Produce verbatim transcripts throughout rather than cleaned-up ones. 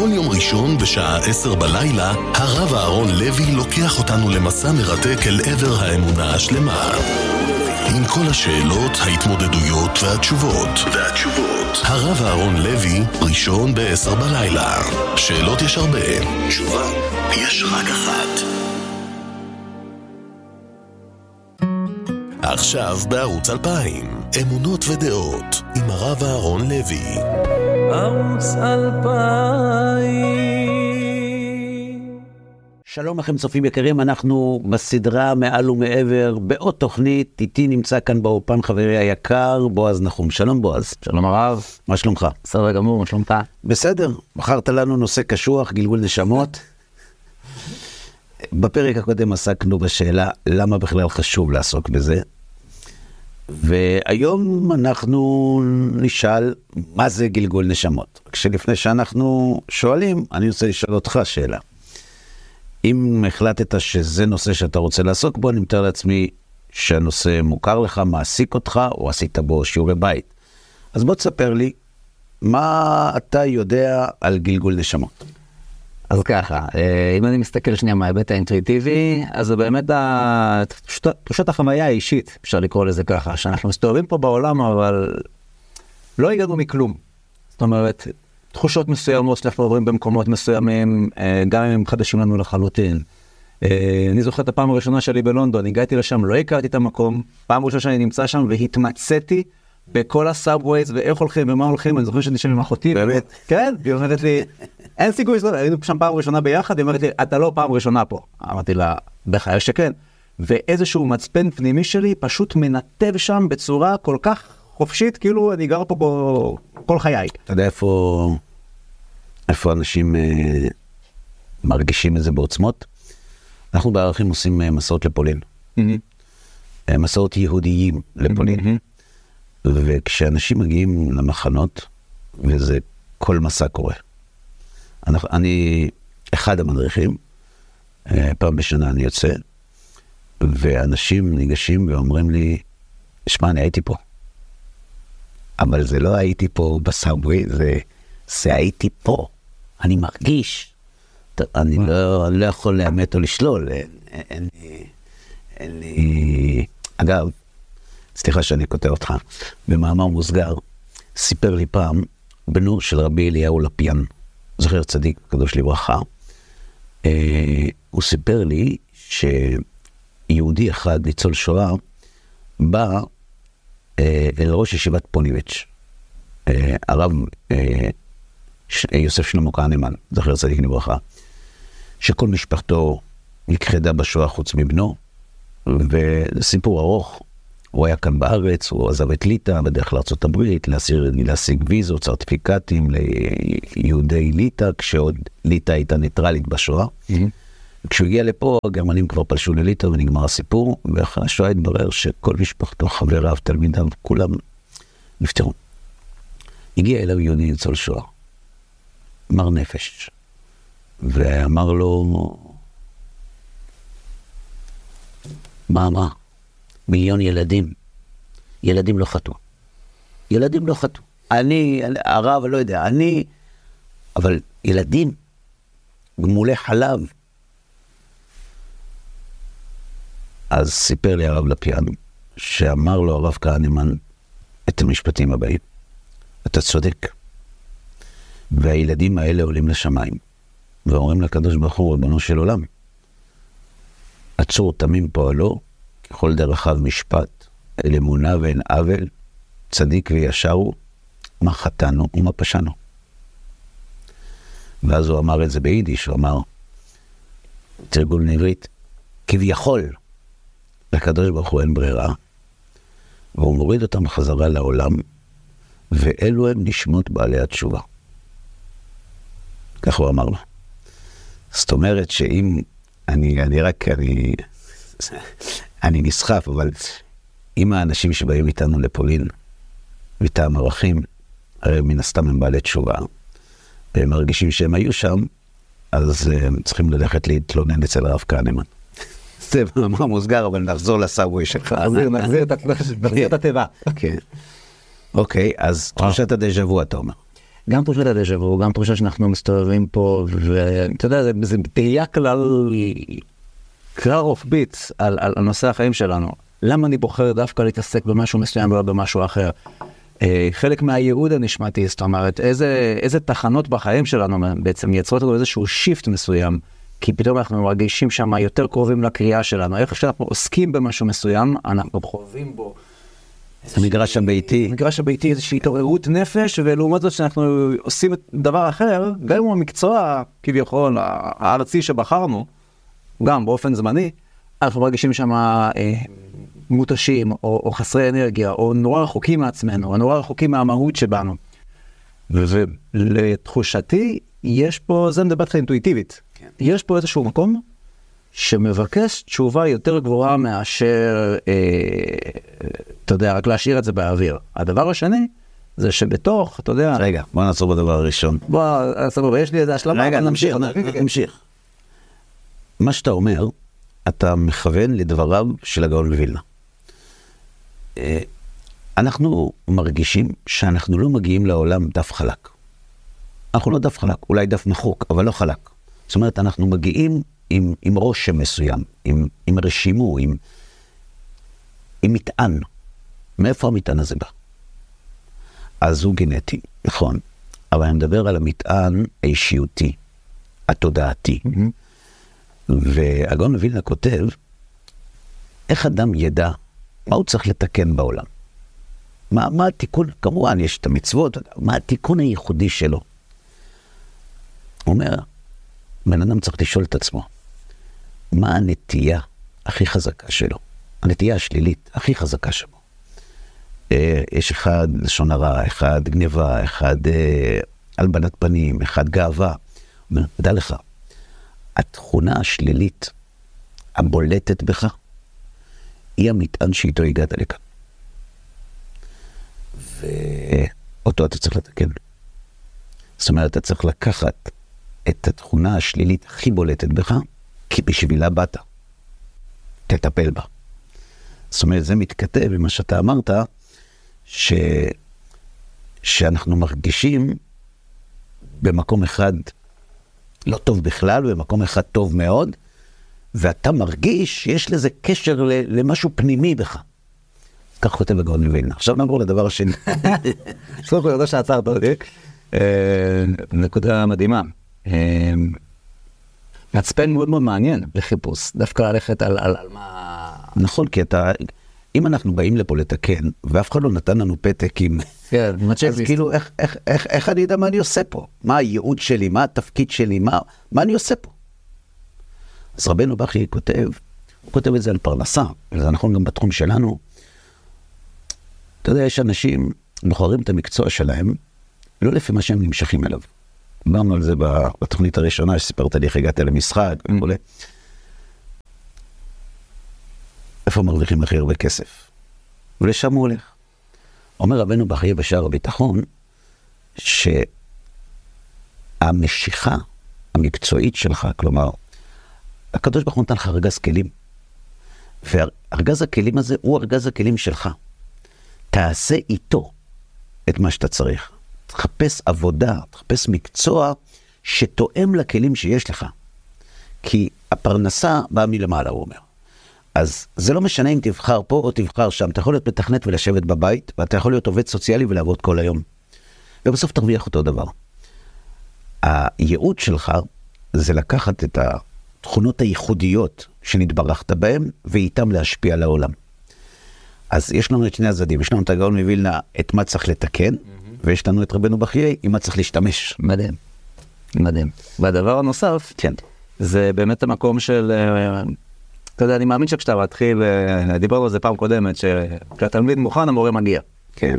בכל יום ראשון בשעה עשר בלילה, הרב אהרון לוי לוקח אותנו למסע מרתק אל עבר האמונה השלמה. עם כל השאלות, ההתמודדויות והתשובות. והתשובות. הרב אהרון לוי, ראשון בעשר בלילה. שאלות יש הרבה, תשובה יש רק אחת. עכשיו בערוץ אלפיים, אמונות ודעות, עם הרב אהרון לוי. ערוץ אלפיים. שלום לכם צופים יקרים, אנחנו בסדרה מעל ומעבר, בעוד תוכנית, איתי נמצא כאן באופן חברי היקר, בועז נחום. שלום בועז. שלום הרב. מה שלומך? בסדר גמור, מה שלומך? בסדר, בחרת לנו נושא קשוח, גלגול נשמות. בפרק הקודם עסקנו בשאלה למה בכלל חשוב לעסוק בזה, והיום אנחנו נשאל מה זה גלגול נשמות. כשלפני שאנחנו שואלים, אני רוצה לשאול אותך שאלה. אם החלטת שזה נושא שאתה רוצה לעסוק בו, אני מתאר לעצמי שהנושא מוכר לך, מעסיק אותך, או עשית בו שיעורי בית. אז בוא תספר לי, מה אתה יודע על גלגול נשמות? אז ככה, אם אני מסתכל שנייה מההיבט האינטואיטיבי, אז זה באמת תחושת החוויה האישית, אפשר לקרוא לזה ככה, שאנחנו מסתובבים פה בעולם, אבל לא הגענו מכלום. זאת אומרת, תחושות מסוימות שאנחנו עוברים במקומות מסוימים, גם אם הם חדשים לנו לחלוטין. אני זוכר את הפעם הראשונה שלי בלונדון, הגעתי לשם, לא הכרתי את המקום, פעם ראשונה שאני נמצא שם והתמצאתי בכל הסאבווייז ואיך הולכים ומה הולכים. אני זוכר שאני שם עם אחותי. באמת? כן, והיא אומרת לי, אין סיכוי, היינו שם פעם ראשונה ביחד, היא אומרת לי, אתה לא פעם ראשונה פה. אמרתי לה, בחיי שכן. ואיזשהו מצפן פנימי שלי פשוט מנתב שם בצורה כל כך חופשית, כאילו אני גר פה בו כל חיי. אתה יודע איפה, איפה אנשים אה, מרגישים את זה בעוצמות? אנחנו בערכים עושים אה, מסעות לפולין. Mm-hmm. אה, מסעות יהודיים לפולין. Mm-hmm. וכשאנשים מגיעים למחנות, וזה כל מסע קורה. אני, אני אחד המדריכים, אה, פעם בשנה אני יוצא, ואנשים ניגשים ואומרים לי, שמע, אני הייתי פה. אבל זה לא הייתי פה בסאבווי, זה, זה הייתי פה. אני מרגיש. אני לא, אני לא יכול לאמת או לשלול. אין, אין, אין, אין לי... אגב, סליחה שאני כותב אותך, במאמר מוסגר, סיפר לי פעם, בנו של רבי אליהו לפיאן, זוכר צדיק, קדוש לברכה, אה, הוא סיפר לי שיהודי אחד, ניצול שואה, בא אל ראש ישיבת פוניבץ', הרב יוסף שלמה כהנמן, זכר צדיק לברכה, שכל משפחתו נכחדה בשואה חוץ מבנו, וזה סיפור ארוך. הוא היה כאן בארץ, הוא עזב את ליטא, בדרך לארצות הברית, להשיג ויזות, סרטיפיקטים ליהודי ליטא, כשעוד ליטא הייתה ניטרלית בשואה. כשהוא הגיע לפה, הגרמנים כבר פלשו לליטא ונגמר הסיפור, ואחרי השואה התברר שכל משפחתו, חבריו, תלמידיו, כולם נפטרו. הגיע אליו יהודי ניצול שואה, מר נפש, ואמר לו, מה, מה? מיליון ילדים, ילדים לא חטאו. ילדים לא חטאו. אני, הרב, לא יודע, אני, אבל ילדים, גמולי חלב, אז סיפר לי הרב לפיאן, שאמר לו הרב כהנמן את המשפטים הבאים. אתה צודק. והילדים האלה עולים לשמיים, ואומרים לקדוש ברוך הוא, ריבונו של עולם, עצור תמים פועלו, ככל דרכיו משפט, אל אמונה ואין עוול, צדיק וישר הוא, מה חטאנו ומה פשענו. ואז הוא אמר את זה ביידיש, הוא אמר, תרגול לעברית, כביכול, לקדוש ברוך הוא אין ברירה, והוא מוריד אותם חזרה לעולם, ואלו הם נשמות בעלי התשובה. כך הוא אמר לו. זאת אומרת שאם, אני, אני רק, אני, אני נסחף, אבל אם האנשים שבאים איתנו לפולין, מטעם ערכים, הרי מן הסתם הם בעלי תשובה, והם מרגישים שהם היו שם, אז הם צריכים ללכת להתלונן אצל הרב כהנמן. זה מאמר מוסגר, אבל נחזור לסאבווי שלך. נחזיר את הטבע. כן. אוקיי, אז תחושת הדז'ה וו, אתה אומר. גם תחושת הדז'ה וו, גם תחושה שאנחנו מסתובבים פה, ואתה יודע, זה, זה תהיה כלל, כלל רוחבית על, על, על נושא החיים שלנו. למה אני בוחר דווקא להתעסק במשהו מסוים ולא במשהו אחר? אה, חלק מהייעוד הנשמתי, זאת אומרת, איזה, איזה תחנות בחיים שלנו בעצם מייצרות לנו איזשהו שיפט מסוים, כי פתאום אנחנו מרגישים שם יותר קרובים לקריאה שלנו. איך שאנחנו עוסקים במשהו מסוים, אנחנו חווים בו המגרש הביתי. המגרש הביתי, איזושהי התעוררות נפש, ולעומת זאת שאנחנו עושים דבר אחר, גם אם הוא המקצוע, כביכול, הארצי שבחרנו, גם באופן זמני, אנחנו מרגישים שם אה, מותשים, או, או חסרי אנרגיה, או נורא רחוקים מעצמנו, או נורא רחוקים מהמהות שבנו. ולתחושתי, יש פה, זה מדבר לך אינטואיטיבית, כן. יש פה איזשהו מקום, שמבקש תשובה יותר גבוהה מאשר, אה, אתה יודע, רק להשאיר את זה באוויר. הדבר השני, זה שבתוך, אתה יודע... רגע, בוא נעצור בדבר הראשון. בוא, סבבה, יש לי איזה השלמה. רגע, נמשיך, נמשיך. מה שאתה אומר, אתה מכוון לדבריו של הגאון מווילנה. אנחנו מרגישים שאנחנו לא מגיעים לעולם דף חלק. אנחנו לא דף חלק, אולי דף מחוק, אבל לא חלק. זאת אומרת, אנחנו מגיעים עם, עם רושם מסוים, עם, עם רשימו, עם, עם מטען. מאיפה המטען הזה בא? אז הוא גנטי, נכון, אבל אני מדבר על המטען האישיותי, התודעתי. Mm-hmm. והגאון מווילנה כותב, איך אדם ידע מה הוא צריך לתקן בעולם? מה, מה התיקון? כמובן, יש את המצוות, מה התיקון הייחודי שלו? הוא אומר, בן אדם צריך לשאול את עצמו, מה הנטייה הכי חזקה שלו? הנטייה השלילית הכי חזקה שלו. אה, יש אחד לשון הרע, אחד גניבה, אחד אה, הלבנת פנים, אחד גאווה. הוא אומר, תדע לך, התכונה השלילית הבולטת בך, היא המטען שאיתו הגעת לכאן. ואותו אתה צריך לתקן. זאת אומרת, אתה צריך לקחת את התכונה השלילית הכי בולטת בך, כי בשבילה באת. תטפל בה. זאת אומרת, זה מתכתב עם מה שאתה אמרת, ש... שאנחנו מרגישים במקום אחד לא טוב בכלל, ובמקום אחד טוב מאוד, ואתה מרגיש שיש לזה קשר למשהו פנימי בך. כך כותב הגאון מווילנה. עכשיו נעבור לדבר השני. סוף כל יודע שעצרת אותי. נקודה מדהימה. מצפן מאוד מאוד מעניין לחיפוש. דווקא ללכת על, על, על מה... נכון, כי אתה... אם אנחנו באים לפה לתקן, ואף אחד לא נתן לנו פתק עם... כן, אז כאילו, איך, איך, איך, איך אני יודע מה אני עושה פה? מה הייעוד שלי? מה התפקיד שלי? מה, מה אני עושה פה? אז רבנו בכי כותב, הוא כותב את זה על פרנסה, וזה נכון גם בתחום שלנו. אתה יודע, יש אנשים בוחרים את המקצוע שלהם, לא לפי מה שהם נמשכים אליו. דיברנו על זה בתוכנית הראשונה, שסיפרת לי איך הגעת למשחק וכו'. איפה מרוויחים הכי הרבה כסף? ולשם הוא הולך. אומר רבנו בכי בשער הביטחון, שהמשיכה המקצועית שלך, כלומר, הקדוש ברוך הוא נתן לך ארגז כלים, וארגז הכלים הזה הוא ארגז הכלים שלך. תעשה איתו את מה שאתה צריך. תחפש עבודה, תחפש מקצוע שתואם לכלים שיש לך. כי הפרנסה באה מלמעלה, הוא אומר. אז זה לא משנה אם תבחר פה או תבחר שם. אתה יכול להיות מתכנת ולשבת בבית, ואתה יכול להיות עובד סוציאלי ולעבוד כל היום. ובסוף תרוויח אותו דבר. הייעוד שלך זה לקחת את התכונות הייחודיות שנתברכת בהן, ואיתם להשפיע על העולם. אז יש לנו את שני הצדדים, יש לנו את הגאון מווילנה, את מה צריך לתקן, mm-hmm. ויש לנו את רבנו בכי, עם מה צריך להשתמש. מדהים, מדהים. והדבר הנוסף, כן. זה באמת המקום של, אתה יודע, אני מאמין שכשאתה מתחיל, דיברנו על זה פעם קודמת, שכשהתלמיד מוכן, המורה מגיע. כן.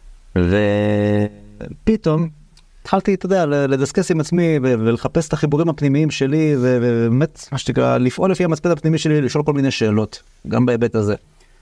ופתאום, התחלתי, אתה יודע, לדסקס עם עצמי, ולחפש את החיבורים הפנימיים שלי, ובאמת, מה שתקרא, לפעול לפי המצפן הפנימי שלי, לשאול כל מיני שאלות, גם בהיבט הזה.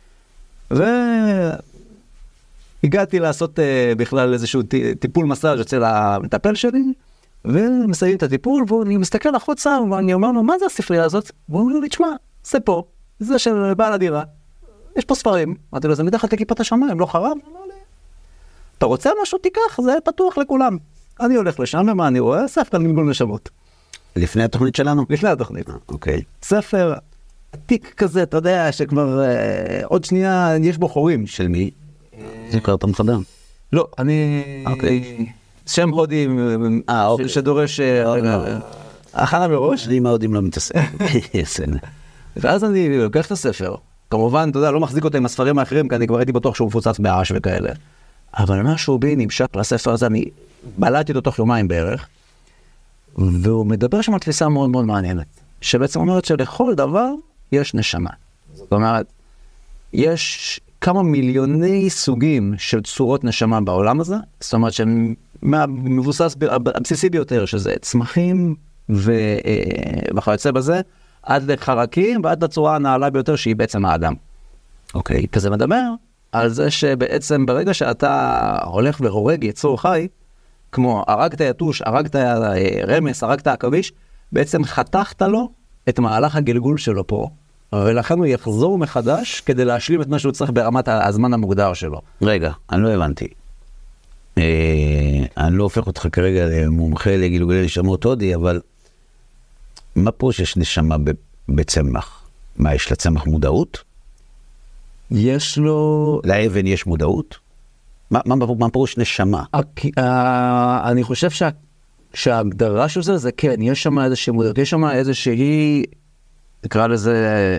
והגעתי לעשות uh, בכלל איזשהו ט... טיפול מסאז' אצל המטפל שלי, ומסיים את הטיפול, ואני מסתכל החוצה, ואני אומר לו, מה זה הספרייה הזאת? והוא אומר לי, תשמע, זה פה, זה של בעל הדירה, יש פה ספרים. אמרתי לו, זה מתחת לכיפת השמיים, לא חרב? אמר לי, אתה רוצה משהו? תיקח, זה פתוח לכולם. אני הולך לשם, ומה אני רואה? ספר על גלגול נשמות. לפני התוכנית שלנו? לפני התוכנית. אוקיי. ספר עתיק כזה, אתה יודע, שכבר אה, עוד שנייה יש בו חורים. של מי? זה קראת מחדר. לא, אני... אוקיי. שם הודי אה, אוקיי. שדורש הכנה מראש. אני מאוד אם לא מתעסק. יסן. ואז אני לוקח את הספר. כמובן, אתה יודע, לא מחזיק אותה עם הספרים האחרים, כי אני כבר הייתי בטוח שהוא מפוצץ בעש וכאלה. אבל משהו בי נמשך לספר הזה, אני בלעתי אותו תוך יומיים בערך, והוא מדבר שם על תפיסה מאוד מאוד מעניינת, שבעצם אומרת שלכל דבר יש נשמה. זאת אומרת, יש כמה מיליוני סוגים של צורות נשמה בעולם הזה, זאת אומרת שמבוסס הבסיסי ביותר, שזה צמחים וכיוצא בזה, עד לחרקים ועד לצורה הנעלה ביותר שהיא בעצם האדם. אוקיי. כזה מדבר על זה שבעצם ברגע שאתה הולך והורג יצור חי, כמו הרגת יתוש, הרגת רמס, הרגת עכביש, בעצם חתכת לו את מהלך הגלגול שלו פה, ולכן הוא יחזור מחדש כדי להשלים את מה שהוא צריך ברמת הזמן המוגדר שלו. רגע, אני לא הבנתי. אה, אני לא הופך אותך כרגע למומחה לגלגולי נשמות הודי, אבל מה פה שיש נשמה בצמח? מה, יש לצמח מודעות? יש לו... לאבן יש מודעות? מה, מה, מה פירוש נשמה? אני חושב שה, שההגדרה של זה, זה כן, יש שם איזושהי מודעות, יש שם איזושהי, נקרא לזה,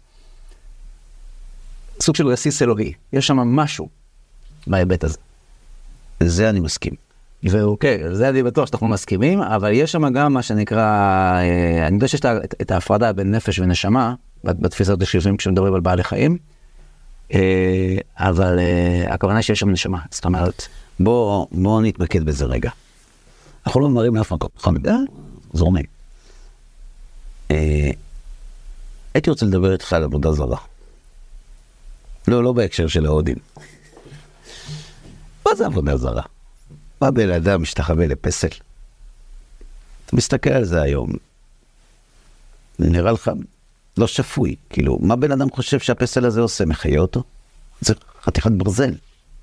סוג של רסיס אלוהי. יש שם משהו בהיבט הזה. זה אני מסכים. ואוקיי, זה אני בטוח שאנחנו מסכימים, אבל יש שם גם מה שנקרא, אני יודע שיש את ההפרדה בין נפש ונשמה, בתפיסות השלבים כשמדברים על בעלי חיים, אבל הכוונה שיש שם נשמה, זאת אומרת. בוא, בוא נתמקד בזה רגע. אנחנו לא מראים לאף מקום, נכון? זורמים. הייתי רוצה לדבר איתך על עבודה זרה. לא, לא בהקשר של ההודים. מה זה עבודה זרה? מה בן אדם משתחווה לפסל? אתה מסתכל על זה היום, נראה לך לא שפוי, כאילו, מה בן אדם חושב שהפסל הזה עושה? מחיה אותו? זה חתיכת ברזל.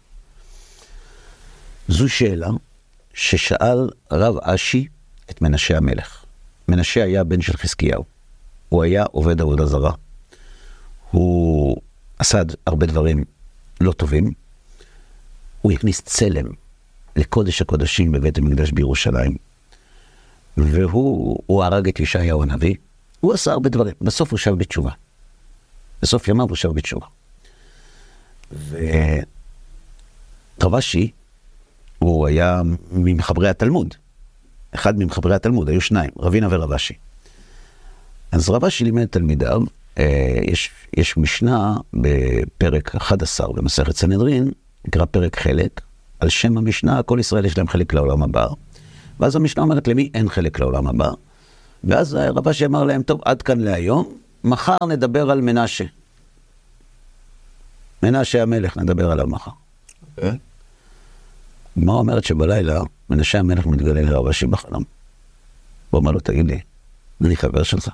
זו שאלה ששאל רב אשי את מנשה המלך. מנשה היה בן של חזקיהו. הוא היה עובד עבודה זרה. הוא עשה הרבה דברים לא טובים. הוא הכניס צלם לקודש הקודשים בבית המקדש בירושלים. והוא הוא הרג את ישעיהו הנביא. הוא עשה הרבה דברים. בסוף הוא שב בתשובה. בסוף ימיו הוא שב בתשובה. ורב אשי, הוא היה ממחברי התלמוד. אחד ממחברי התלמוד, היו שניים, רבינה ורב אשי. אז רב אשי לימד תלמידיו, יש, יש משנה בפרק אחד עשר במסכת סנהדרין, נקרא פרק חלק, על שם המשנה, כל ישראל יש להם חלק לעולם הבא. ואז המשנה אומרת למי אין חלק לעולם הבא. ואז רב אשי אמר להם, טוב, עד כאן להיום, מחר נדבר על מנשה. מנשה המלך, נדבר עליו מחר. אוקיי. מה אומרת שבלילה, מנשה המלך מתגלה לרב אשי בחלום. הוא אומר לו, תגיד לי, אני חבר שלך.